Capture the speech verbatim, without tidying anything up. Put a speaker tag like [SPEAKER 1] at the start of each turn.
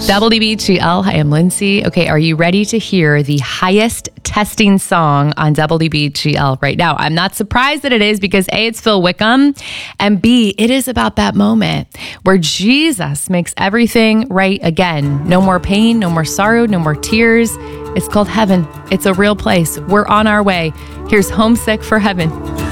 [SPEAKER 1] W D B G L, I am Lindsay. Okay, are you ready to hear the highest testing song on W D B G L right now? I'm not surprised that it is because A, it's Phil Wickham, and B, it is about that moment where Jesus makes everything right again. No more pain, no more sorrow, no more tears. It's called heaven. It's a real place. We're on our way. Here's Homesick for Heaven.